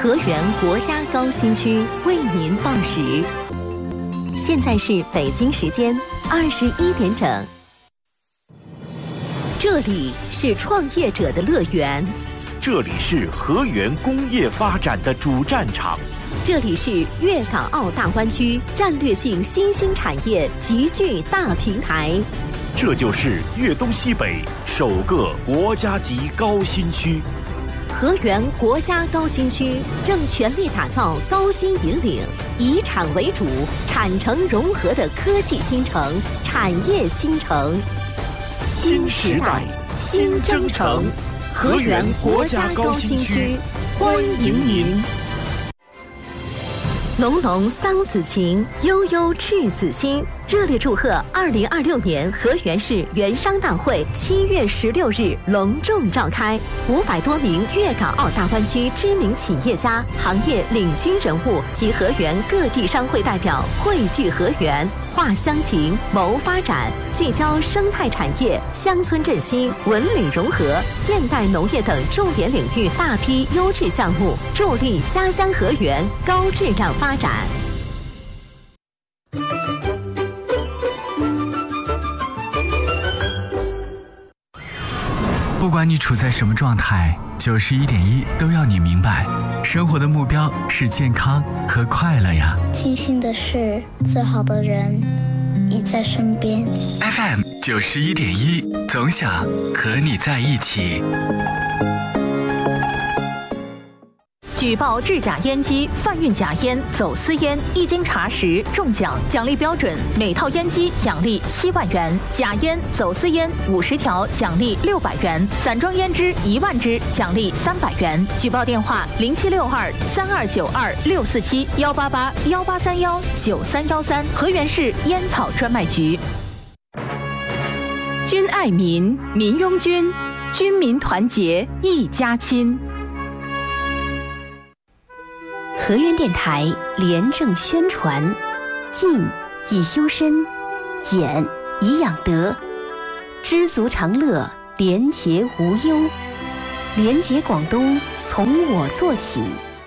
河源国家高新区为您报时。现在是北京时间21点整。这里是创业者的乐园， 这里是河源工业发展的主战场， 这里是粤港澳大湾区战略性新兴产业集聚大平台， 这就是粤东西北首个国家级高新区。 河源国家高新区正全力打造高新引领、以产为主、产城融合的科技新城、产业新城。新时代，新征程，河源国家高新区，欢迎您。浓浓桑梓情，悠悠赤子心。热烈祝贺2026年河源市园商大会7月16日隆重召开，500多名粤港澳大湾区知名企业家、行业领军人物及河源各地商会代表汇聚河源，话乡情，谋发展，聚焦生态产业、乡村振兴、文旅融合、现代农业等重点领域大批优质项目，助力家乡河源高质量发展。 不管你处在什么状态，91.1都要你明白，生活的目标是健康和快乐呀。 庆幸的是，最好的人已在身边。 FM 91.1，总想和你在一起。 举报制假烟机、贩运假烟、走私烟，一经查实中奖，奖励标准：每套烟机奖励7万元，假烟、走私烟50条奖励600元，散装烟支1万支奖励300元。举报电话：0762-3292-647-188-1831-9313，河源市烟草专卖局。军爱民，民拥军，军民团结一家亲。 河源电台廉政宣传：静以修身，俭以养德，知足常乐，廉洁无忧。廉洁广东，从我做起。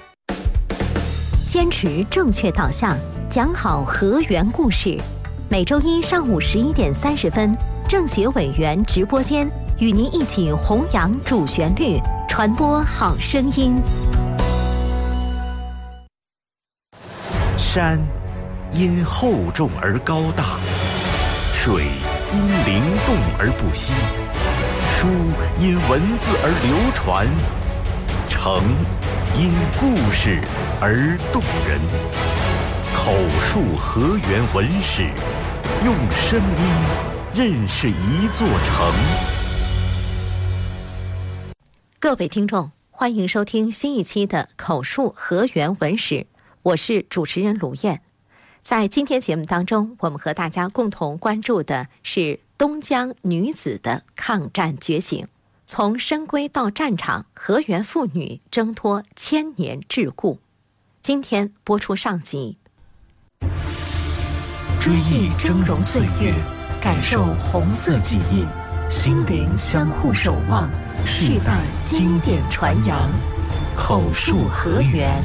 坚持正确导向，讲好河源故事。每周一上午11点30分，政协委员直播间与您一起弘扬主旋律，传播好声音。 山因厚重而高大，水因灵动而不息，书因文字而流传，城因故事而动人。口述河源文史，用声音认识一座城。 各位听众，欢迎收听新一期的口述河源文史，我是主持人卢燕。在今天节目当中，我们和大家共同关注的是东江女子的抗战觉醒。从深闺到战场，河源妇女挣脱千年桎梏。今天播出上集。 追忆峥嵘岁月，感受红色记忆，心灵相互守望，世代经典传扬。口述河源。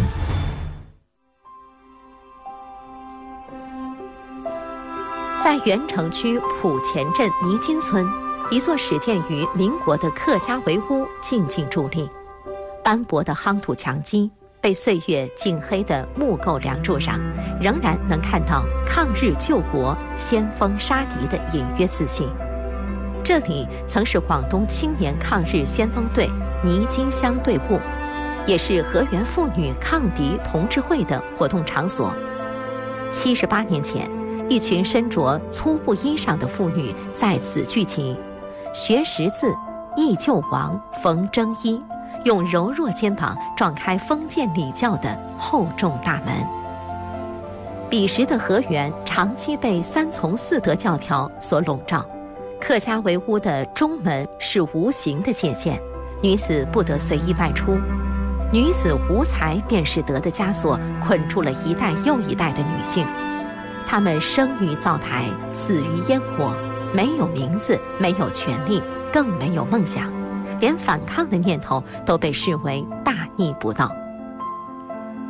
在原城区浦前镇泥金村，一座始建于民国的客家围屋静静伫立。斑驳的夯土墙基，被岁月浸黑的木构梁柱上，仍然能看到抗日救国、先锋杀敌的隐约字迹。这里曾是广东青年抗日先锋队泥金乡队伍，也是河源妇女抗敌同志会的活动场所。78年前，一群身着粗布衣裳的妇女在此聚集，学识字、忆救亡、缝征衣，用柔弱肩膀撞开封建礼教的厚重大门。彼时的河源长期被3从4德教条所笼罩，客家围屋的中门是无形的界限，女子不得随意外出。女子无才便是德的枷锁捆住了一代又一代的女性。她们生于灶台，死于烟火，没有名字，没有权利，更没有梦想，连反抗的念头都被视为大逆不道。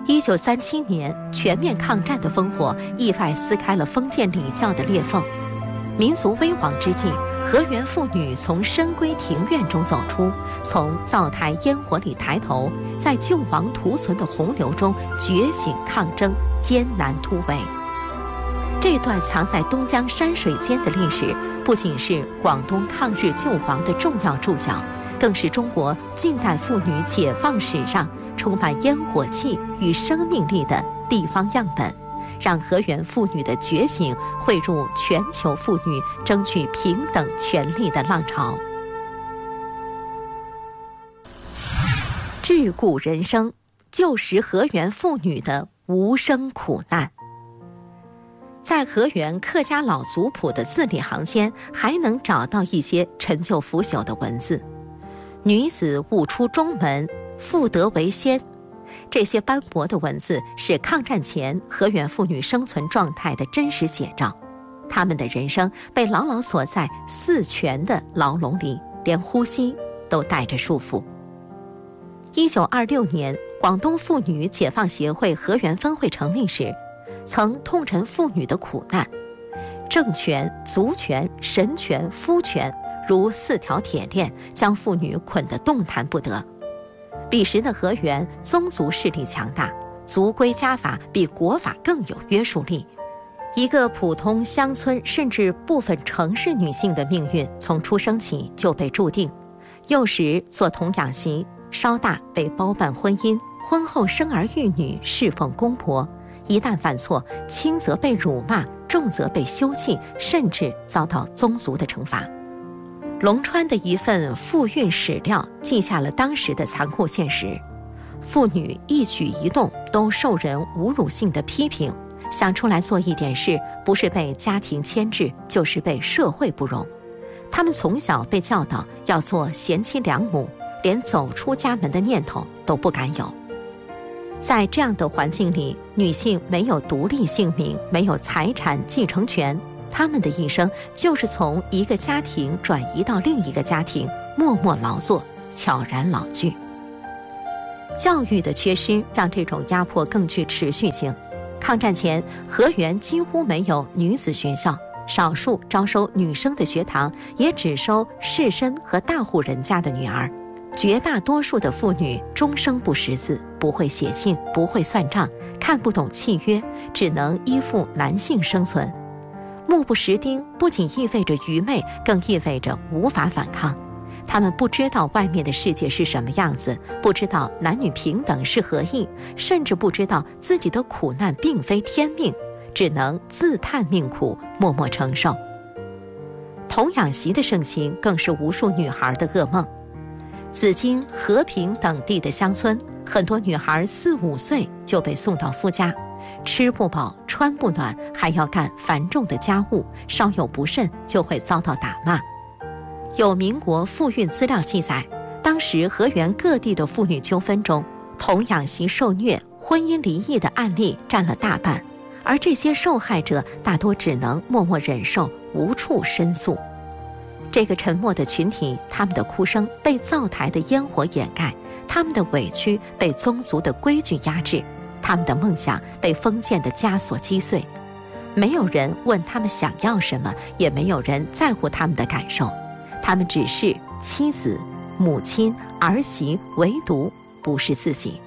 1937年，全面抗战的烽火意外撕开了封建礼教的裂缝。民族危亡之际，河源妇女从深闺庭院中走出，从灶台烟火里抬头，在救亡图存的洪流中觉醒抗争，艰难突围。这段藏在东江山水间的历史，不仅是广东抗日救亡的重要注脚，更是中国近代妇女解放史上充满烟火气与生命力的地方样本，让河源妇女的觉醒汇入全球妇女争取平等权利的浪潮。桎梏人生，旧时河源妇女的无声苦难。在河源客家老族谱的字里行间，还能找到一些陈旧腐朽的文字：女子勿出中门，妇德为先。这些斑驳的文字是抗战前河源妇女生存状态的真实写照，她们的人生被牢牢锁在四权的牢笼里，连呼吸都带着束缚。1926年，广东妇女解放协会河源分会成立时，曾痛陈妇女的苦难，政权、族权、神权、夫权如4条铁链，将妇女捆得动弹不得。彼时的河源宗族势力强大，族规家法比国法更有约束力。一个普通乡村甚至部分城市女性的命运，从出生起就被注定。幼时做童养媳，稍大被包办婚姻，婚后生儿育女，侍奉公婆。一旦犯错，轻则被辱骂，重则被休弃，甚至遭到宗族的惩罚。龙川的一份妇运史料记下了当时的残酷现实：妇女一举一动都受人侮辱性的批评，想出来做一点事，不是被家庭牵制，就是被社会不容。她们从小被教导要做贤妻良母，连走出家门的念头都不敢有。在这样的环境里，女性没有独立姓名，没有财产继承权，她们的一生就是从一个家庭转移到另一个家庭，默默劳作，悄然老去。教育的缺失让这种压迫更具持续性。抗战前，河源几乎没有女子学校，少数招收女生的学堂也只收士绅和大户人家的女儿。绝大多数的妇女终生不识字，不会写信，不会算账，看不懂契约，只能依附男性生存。目不识丁不仅意味着愚昧，更意味着无法反抗。他们不知道外面的世界是什么样子，不知道男女平等是何意，甚至不知道自己的苦难并非天命，只能自叹命苦，默默承受。童养媳的盛行更是无数女孩的噩梦。紫荆、和平等地的乡村，很多女孩4、5岁就被送到夫家，吃不饱穿不暖，还要干繁重的家务，稍有不慎就会遭到打骂。有民国妇运资料记载，当时河源各地的妇女纠纷中，童养媳受虐、婚姻离异的案例占了大半，而这些受害者大多只能默默忍受，无处申诉。这个沉默的群体，他们的哭声被灶台的烟火掩盖，他们的委屈被宗族的规矩压制，他们的梦想被封建的枷锁击碎。没有人问他们想要什么，也没有人在乎他们的感受，他们只是妻子、母亲、儿媳，唯独不是自己。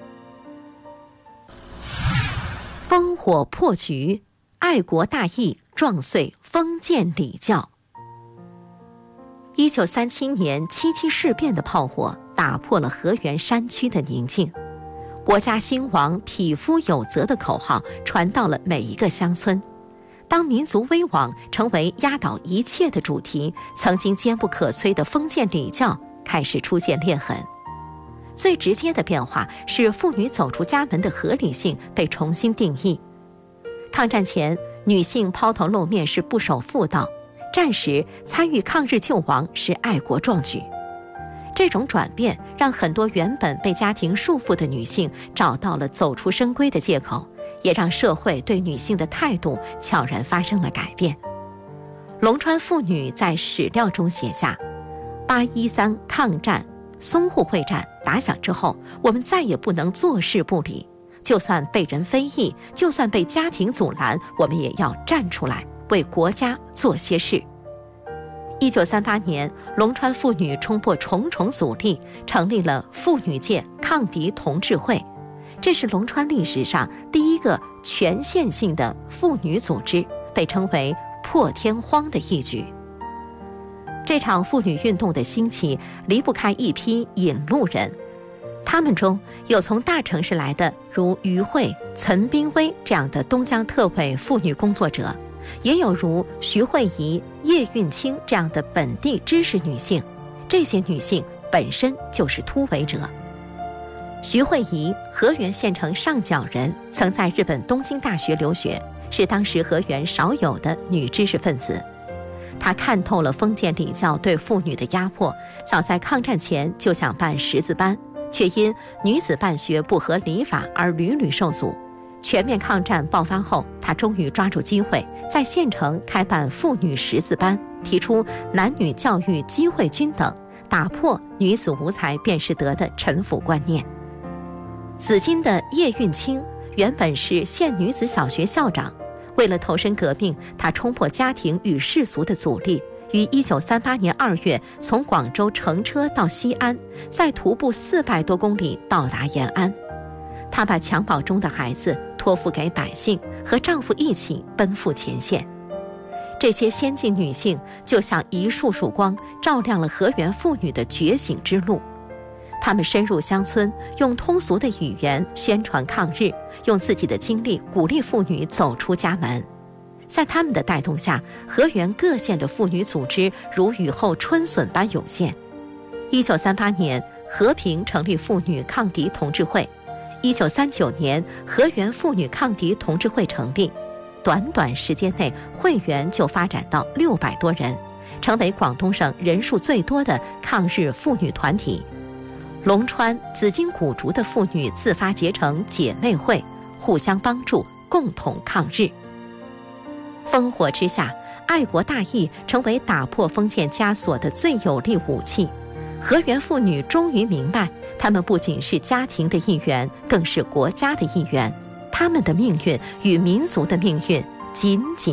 烽火破局，爱国大义撞碎封建礼教。1937年77事变的炮火打破了河源山区的宁静，国家兴亡，匹夫有责的口号传到了每一个乡村。当民族危亡成为压倒一切的主题，曾经坚不可摧的封建礼教开始出现裂痕。最直接的变化是妇女走出家门的合理性被重新定义。抗战前，女性抛头露面是不守妇道，战时参与抗日救亡是爱国壮举。这种转变让很多原本被家庭束缚的女性找到了走出深闺的借口，也让社会对女性的态度悄然发生了改变。龙川妇女在史料中写下：813抗战淞沪会战打响之后，我们再也不能坐视不理， 就算被人非议，就算被家庭阻拦，我们也要站出来，为国家做些事。1938年，龙川妇女冲破重重阻力，成立了妇女界抗敌同志会，这是龙川历史上第一个全县性的妇女组织，被称为破天荒的一举。这场妇女运动的兴起离不开一批引路人，他们中有从大城市来的，如于慧、岑彬薇这样的东江特委妇女工作者，也有如徐慧仪、叶运清这样的本地知识女性，这些女性本身就是突围者。徐慧仪，河源县城上角人，曾在日本东京大学留学，是当时河源少有的女知识分子。她看透了封建礼教对妇女的压迫，早在抗战前就想办识字班，却因女子办学不合礼法而屡屡受阻。全面抗战爆发后，她终于抓住机会，在县城开办妇女识字班，提出男女教育机会均等，打破女子无才便是德的陈腐观念。紫金的叶运清原本是县女子小学校长，为了投身革命，她冲破家庭与世俗的阻力，于1938年2月从广州乘车到西安，再徒步400多公里到达延安。她把襁褓中的孩子托付给百姓，和丈夫一起奔赴前线。这些先进女性就像一束束光，照亮了河源妇女的觉醒之路。她们深入乡村，用通俗的语言宣传抗日，用自己的经历鼓励妇女走出家门。在他们的带动下，河源各县的妇女组织如雨后春笋般涌现。1938年，和平成立妇女抗敌同志会；1939年，河源妇女抗敌同志会成立。短短时间内，会员就发展到600多人，成为广东省人数最多的抗日妇女团体。龙川、紫金古竹的妇女自发结成姐妹会，互相帮助，共同抗日。烽火之下，爱国大义成为打破封建枷锁的最有力武器。河源妇女终于明白，她们不仅是家庭的一员，更是国家的一员，她们的命运与民族的命运紧紧